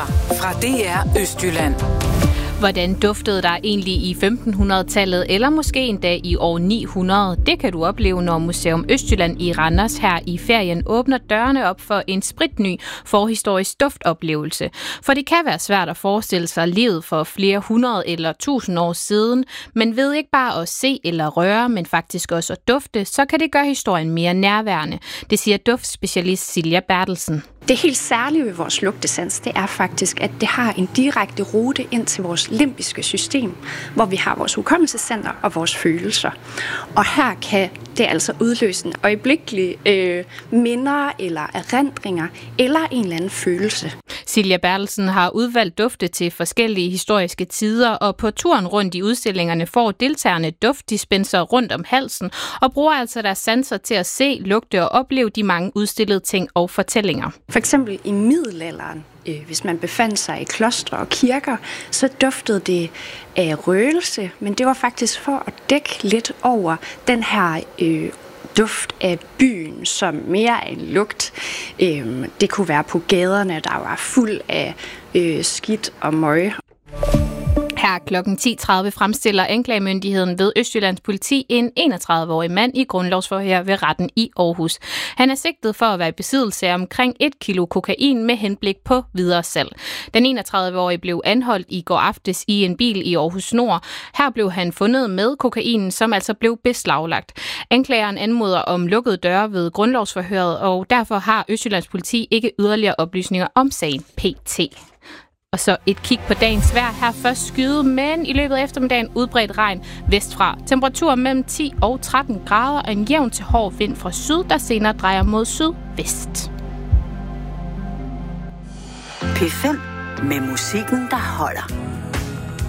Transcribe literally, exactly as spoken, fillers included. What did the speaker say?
Nyheder fra D R Østjylland. Hvordan duftede der egentlig i femtenhundredetallet, eller måske endda i år ni hundrede? Det kan du opleve, når Museum Østjylland i Randers her i ferien åbner dørene op for en spritny forhistorisk duftoplevelse. For det kan være svært at forestille sig livet for flere hundrede eller tusind år siden, men ved ikke bare at se eller røre, men faktisk også at dufte, så kan det gøre historien mere nærværende. Det siger duftspecialist Silja Bertelsen. Det helt særlige ved vores lugtesans, det er faktisk, at det har en direkte rute ind til vores limbiske system, hvor vi har vores hukommelsescenter og vores følelser. Og her kan det altså udløse en øjeblikkelig øh, minder eller erindringer eller en eller anden følelse. Silja Bertelsen har udvalgt dufte til forskellige historiske tider, og på turen rundt i udstillingerne får deltagerne duftdispenser rundt om halsen og bruger altså deres sanser til at se, lugte og opleve de mange udstillede ting og fortællinger. For eksempel i middelalderen, øh, hvis man befandt sig i klostre og kirker, så duftede det af røgelse, men det var faktisk for at dække lidt over den her øh, duft af byen, som mere er en lugt. Øh, det kunne være på gaderne, der var fuld af øh, skidt og møg. Her klokken ti tredive fremstiller anklagemyndigheden ved Østjyllands politi en enogtredive-årig mand i grundlovsforhør ved retten i Aarhus. Han er sigtet for at være i besiddelse af omkring et kilo kokain med henblik på videre salg. Den enogtredive-årige blev anholdt i går aftes i en bil i Aarhus Nord. Her blev han fundet med kokainen, som altså blev beslaglagt. Anklageren anmoder om lukkede døre ved grundlovsforhøret, og derfor har Østjyllands politi ikke yderligere oplysninger om sagen P T. Og så et kig på dagens vejr. Her først skyde, men i løbet af eftermiddagen udbredt regn vestfra. Temperatur mellem ti og tretten grader og en jævn til hård vind fra syd, der senere drejer mod sydvest. P fem med musikken, der holder.